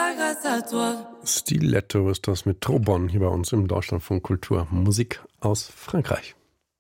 Stiletto ist das mit Trobon hier bei uns im Deutschlandfunk Kultur. Musik aus Frankreich.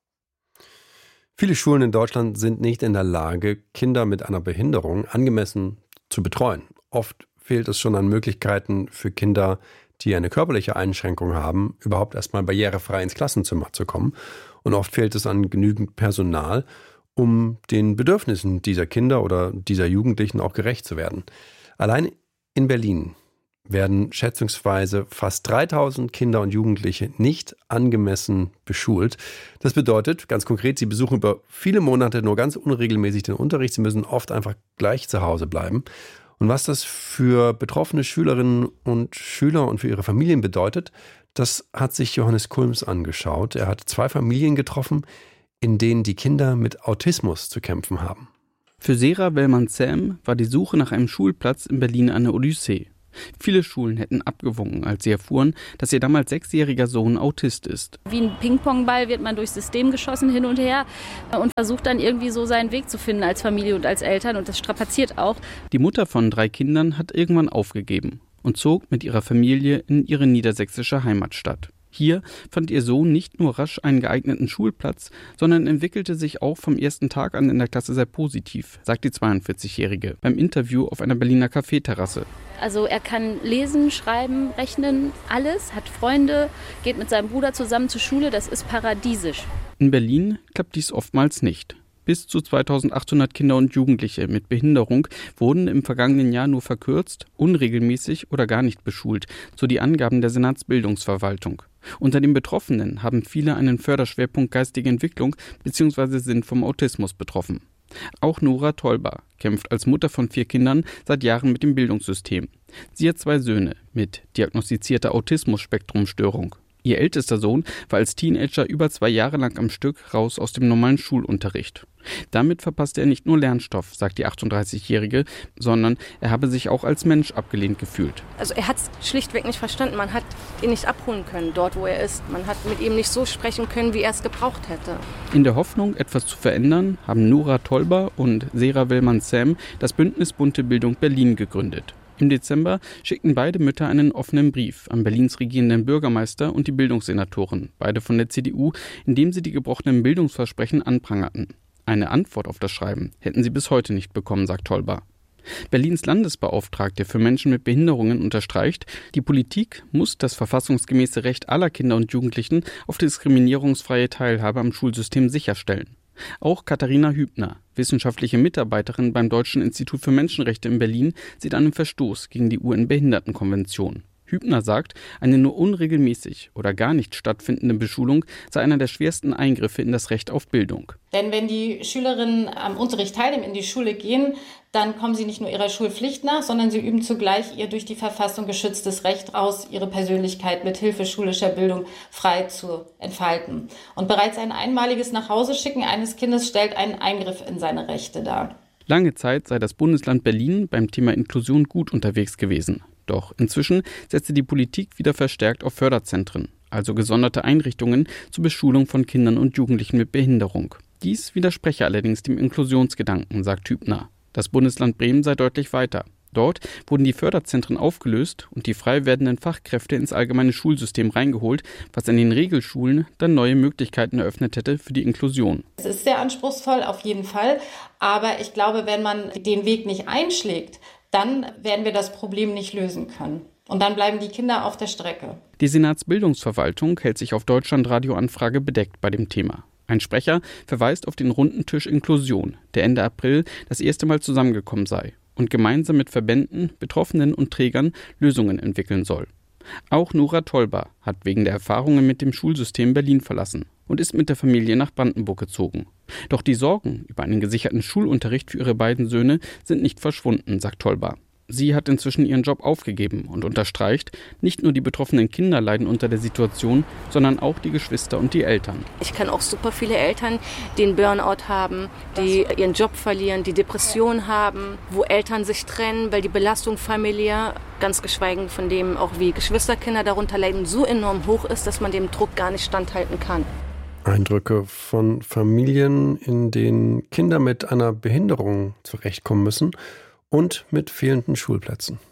Viele Schulen in Deutschland sind nicht in der Lage, Kinder mit einer Behinderung angemessen zu betreuen. Oft fehlt es schon an Möglichkeiten für Kinder, die eine körperliche Einschränkung haben, überhaupt erstmal barrierefrei ins Klassenzimmer zu kommen. Und oft fehlt es an genügend Personal, um den Bedürfnissen dieser Kinder oder dieser Jugendlichen auch gerecht zu werden. Allein in Berlin werden schätzungsweise fast 3000 Kinder und Jugendliche nicht angemessen beschult. Das bedeutet, ganz konkret, sie besuchen über viele Monate nur ganz unregelmäßig den Unterricht. Sie müssen oft einfach gleich zu Hause bleiben. Und was das für betroffene Schülerinnen und Schüler und für ihre Familien bedeutet, das hat sich Johannes Kulms angeschaut. Er hat 2 Familien getroffen, in denen die Kinder mit Autismus zu kämpfen haben. Für Sera Wellmann-Sam war die Suche nach einem Schulplatz in Berlin eine Odyssee. Viele Schulen hätten abgewunken, als sie erfuhren, dass ihr damals 6-jähriger Sohn Autist ist. Wie ein Ping-Pong-Ball wird man durchs System geschossen hin und her und versucht dann irgendwie so seinen Weg zu finden als Familie und als Eltern, und das strapaziert auch. Die Mutter von 3 Kindern hat irgendwann aufgegeben und zog mit ihrer Familie in ihre niedersächsische Heimatstadt. Hier fand ihr Sohn nicht nur rasch einen geeigneten Schulplatz, sondern entwickelte sich auch vom ersten Tag an in der Klasse sehr positiv, sagt die 42-Jährige beim Interview auf einer Berliner Kaffeeterrasse. Also er kann lesen, schreiben, rechnen, alles, hat Freunde, geht mit seinem Bruder zusammen zur Schule, das ist paradiesisch. In Berlin klappt dies oftmals nicht. Bis zu 2800 Kinder und Jugendliche mit Behinderung wurden im vergangenen Jahr nur verkürzt, unregelmäßig oder gar nicht beschult, so die Angaben der Senatsbildungsverwaltung. Unter den Betroffenen haben viele einen Förderschwerpunkt geistige Entwicklung bzw. sind vom Autismus betroffen. Auch Nora Tolba kämpft als Mutter von 4 Kindern seit Jahren mit dem Bildungssystem. Sie hat 2 Söhne mit diagnostizierter Autismus-Spektrum-Störung. Ihr ältester Sohn war als Teenager über 2 Jahre lang am Stück raus aus dem normalen Schulunterricht. Damit verpasste er nicht nur Lernstoff, sagt die 38-Jährige, sondern er habe sich auch als Mensch abgelehnt gefühlt. Also er hat es schlichtweg nicht verstanden. Man hat ihn nicht abholen können, dort wo er ist. Man hat mit ihm nicht so sprechen können, wie er es gebraucht hätte. In der Hoffnung, etwas zu verändern, haben Nora Tolba und Sera Wellmann-Sam das Bündnis Bunte Bildung Berlin gegründet. Im Dezember schickten beide Mütter einen offenen Brief an Berlins regierenden Bürgermeister und die Bildungssenatoren, beide von der CDU, in dem sie die gebrochenen Bildungsversprechen anprangerten. Eine Antwort auf das Schreiben hätten sie bis heute nicht bekommen, sagt Tolba. Berlins Landesbeauftragte für Menschen mit Behinderungen unterstreicht, die Politik muss das verfassungsgemäße Recht aller Kinder und Jugendlichen auf diskriminierungsfreie Teilhabe am Schulsystem sicherstellen. Auch Katharina Hübner, wissenschaftliche Mitarbeiterin beim Deutschen Institut für Menschenrechte in Berlin, sieht einen Verstoß gegen die UN-Behindertenkonvention. Hübner sagt, eine nur unregelmäßig oder gar nicht stattfindende Beschulung sei einer der schwersten Eingriffe in das Recht auf Bildung. Denn wenn die Schülerinnen am Unterricht teilnehmen, in die Schule gehen, dann kommen sie nicht nur ihrer Schulpflicht nach, sondern sie üben zugleich ihr durch die Verfassung geschütztes Recht aus, ihre Persönlichkeit mit Hilfe schulischer Bildung frei zu entfalten. Und bereits ein einmaliges Nachhauseschicken eines Kindes stellt einen Eingriff in seine Rechte dar. Lange Zeit sei das Bundesland Berlin beim Thema Inklusion gut unterwegs gewesen. Doch inzwischen setzte die Politik wieder verstärkt auf Förderzentren, also gesonderte Einrichtungen zur Beschulung von Kindern und Jugendlichen mit Behinderung. Dies widerspreche allerdings dem Inklusionsgedanken, sagt Hübner. Das Bundesland Bremen sei deutlich weiter. Dort wurden die Förderzentren aufgelöst und die frei werdenden Fachkräfte ins allgemeine Schulsystem reingeholt, was in den Regelschulen dann neue Möglichkeiten eröffnet hätte für die Inklusion. Es ist sehr anspruchsvoll, auf jeden Fall. Aber ich glaube, wenn man den Weg nicht einschlägt, dann werden wir das Problem nicht lösen können. Und dann bleiben die Kinder auf der Strecke. Die Senatsbildungsverwaltung hält sich auf Deutschlandradio-Anfrage bedeckt bei dem Thema. Ein Sprecher verweist auf den runden Tisch Inklusion, der Ende April das erste Mal zusammengekommen sei und gemeinsam mit Verbänden, Betroffenen und Trägern Lösungen entwickeln soll. Auch Nora Tolba hat wegen der Erfahrungen mit dem Schulsystem Berlin verlassen und ist mit der Familie nach Brandenburg gezogen. Doch die Sorgen über einen gesicherten Schulunterricht für ihre beiden Söhne sind nicht verschwunden, sagt Tolba. Sie hat inzwischen ihren Job aufgegeben und unterstreicht, nicht nur die betroffenen Kinder leiden unter der Situation, sondern auch die Geschwister und die Eltern. Ich kenne auch super viele Eltern, die einen Burnout haben, die ihren Job verlieren, die Depressionen haben, wo Eltern sich trennen, weil die Belastung familiär, ganz geschweigen von dem auch wie Geschwisterkinder darunter leiden, so enorm hoch ist, dass man dem Druck gar nicht standhalten kann. Eindrücke von Familien, in denen Kinder mit einer Behinderung zurechtkommen müssen und mit fehlenden Schulplätzen.